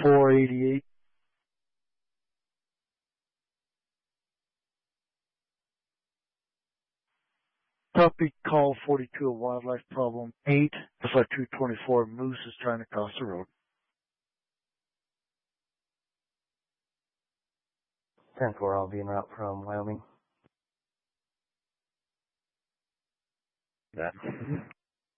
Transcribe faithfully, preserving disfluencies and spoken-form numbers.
four eighty-eight. Copy call forty-two, a wildlife problem eight. F I two twenty-four, moose is trying to cross the road. ten four, I'll be en route from Wyoming. That.